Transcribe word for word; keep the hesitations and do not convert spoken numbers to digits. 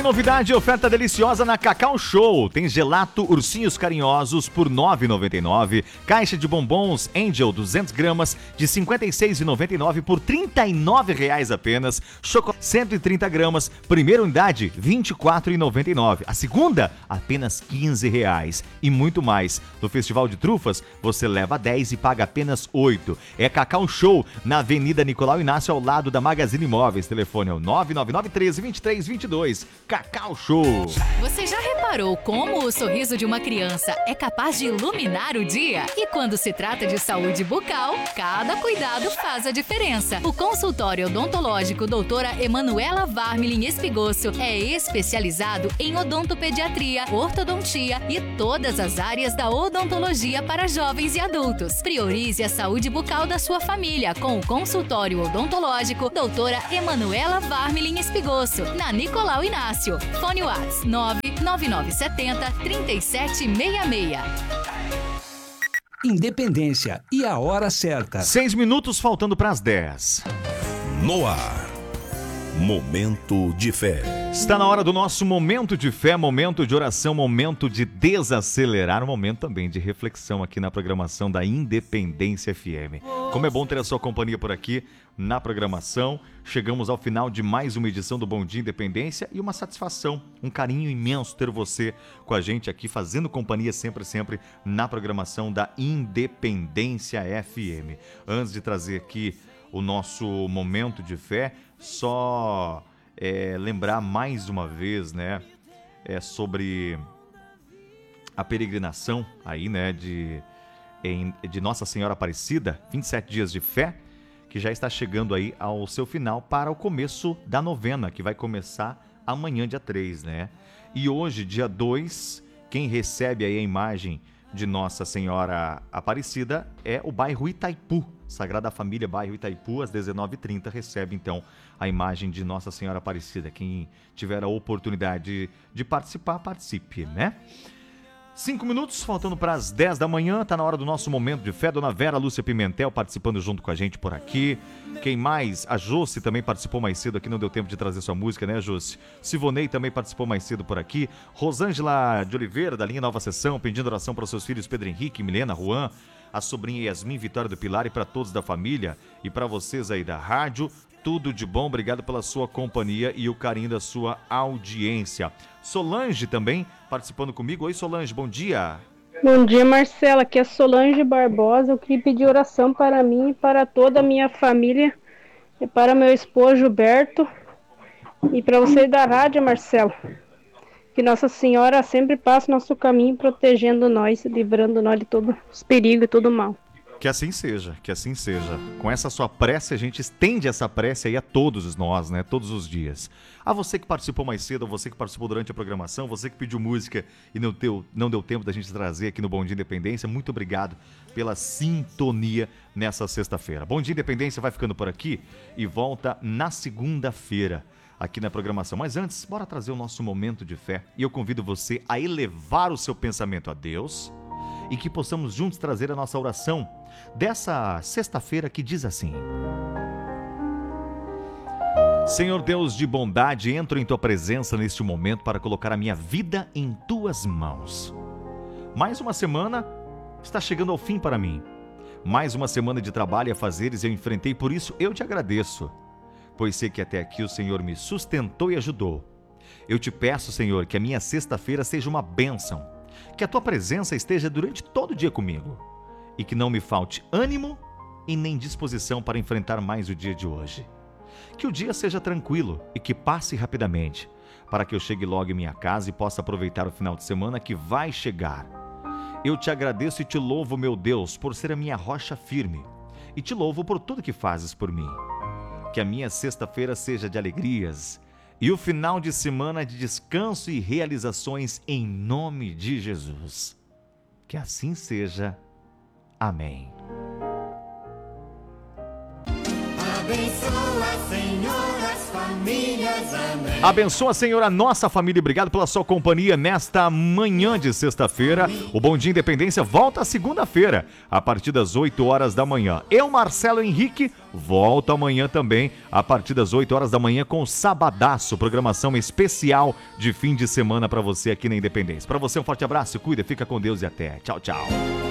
novidade, oferta deliciosa na Cacau Show. Tem gelato Ursinhos Carinhosos por nove reais e noventa e nove centavos. Caixa de bombons Angel duzentas gramas de cinquenta e seis reais e noventa e nove centavos por trinta e nove reais apenas. Chocolate cento e trinta gramas, primeira unidade vinte e quatro reais e noventa e nove centavos. A segunda, apenas quinze reais. E muito mais. No Festival de Trufas, você leva dez e paga apenas oito. É Cacau Show, na Avenida Nicolau Inácio, ao lado da Magazine Imóveis. Telefone é o nove nove nove, um três, vinte e três vinte e dois. Cacau Show. Você já reparou como o sorriso de uma criança é capaz de iluminar o dia? E quando se trata de saúde bucal, cada cuidado faz a diferença. O consultório odontológico doutora Emanuela Varmilin Espigosso é especializado em odontopediatria, ortodontia e todas as áreas da odontologia para jovens e adultos. Priorize a saúde bucal da sua família com o consultório odontológico doutora Emanuela Varmilin Espigosso, na Nicolau Inácio. Fone Whats nove nove nove sete zero, três sete seis seis. Independência e a hora certa. Seis minutos faltando para as dez. No ar. Momento de fé. Está na hora do nosso momento de fé, momento de oração, momento de desacelerar, um momento também de reflexão aqui na programação da Independência F M. Como é bom ter a sua companhia por aqui na programação. Chegamos ao final de mais uma edição do Bom Dia Independência e uma satisfação, um carinho imenso ter você com a gente aqui, fazendo companhia sempre, sempre na programação da Independência F M. Antes de trazer aqui o nosso momento de fé, só é, lembrar mais uma vez, né, é, sobre a peregrinação aí, né, de, em, de Nossa Senhora Aparecida, vinte e sete dias de fé, que já está chegando aí ao seu final para o começo da novena, que vai começar amanhã, dia três, né? E hoje, dia dois, quem recebe aí a imagem de Nossa Senhora Aparecida é o bairro Itaipu. Sagrada Família, bairro Itaipu, às dezenove e trinta, recebe então a imagem de Nossa Senhora Aparecida. Quem tiver a oportunidade de, de participar, participe, né? Cinco minutos, faltando para as dez da manhã, tá na hora do nosso momento de fé. Dona Vera Lúcia Pimentel participando junto com a gente por aqui. Quem mais? A Josi também participou mais cedo aqui, não deu tempo de trazer sua música, né, Josi? Sivonei também participou mais cedo por aqui. Rosângela de Oliveira, da linha Nova Sessão, pedindo oração para os seus filhos Pedro Henrique, Milena, Juan, a sobrinha Yasmin, Vitória do Pilar e para todos da família e para vocês aí da rádio. Tudo de bom, obrigado pela sua companhia e o carinho da sua audiência. Solange também participando comigo. Oi, Solange, bom dia. Bom dia, Marcela. Aqui é Solange Barbosa. Eu queria pedir oração para mim e para toda a minha família, e para meu esposo Gilberto e para vocês da rádio, Marcelo. Que Nossa Senhora sempre passe nosso caminho, protegendo nós, livrando nós de todos os perigos e todo o mal. Que assim seja, que assim seja. Com essa sua prece, a gente estende essa prece aí a todos nós, né? Todos os dias. A você que participou mais cedo, a você que participou durante a programação, você que pediu música e não deu, não deu tempo da gente trazer aqui no Bom Dia Independência, muito obrigado pela sintonia nessa sexta-feira. Bom Dia Independência vai ficando por aqui e volta na segunda-feira aqui na programação. Mas antes, bora trazer o nosso momento de fé. E eu convido você a elevar o seu pensamento a Deus e que possamos juntos trazer a nossa oração dessa sexta-feira que diz assim: Senhor Deus de bondade, entro em Tua presença neste momento para colocar a minha vida em Tuas mãos. Mais uma semana está chegando ao fim para mim. Mais uma semana de trabalho a fazeres eu enfrentei, por isso eu te agradeço, pois sei que até aqui o Senhor me sustentou e ajudou. Eu te peço, Senhor, que a minha sexta-feira seja uma bênção, que a Tua presença esteja durante todo o dia comigo e que não me falte ânimo e nem disposição para enfrentar mais o dia de hoje. Que o dia seja tranquilo e que passe rapidamente, para que eu chegue logo em minha casa e possa aproveitar o final de semana que vai chegar. Eu te agradeço e te louvo, meu Deus, por ser a minha rocha firme, e te louvo por tudo que fazes por mim. Que a minha sexta-feira seja de alegrias e o final de semana de descanso e realizações em nome de Jesus. Que assim seja. Amém. Abençoa, Senhor, a famílias, amém. Abençoa, Senhor, a nossa família. Obrigado pela sua companhia nesta manhã de sexta-feira. O Bom Dia Independência volta segunda-feira, a partir das oito horas da manhã. Eu, Marcelo Henrique, volto amanhã também, a partir das oito horas da manhã, com o Sabadaço, programação especial de fim de semana para você aqui na Independência. Para você, um forte abraço, cuida, fica com Deus e até. Tchau, tchau.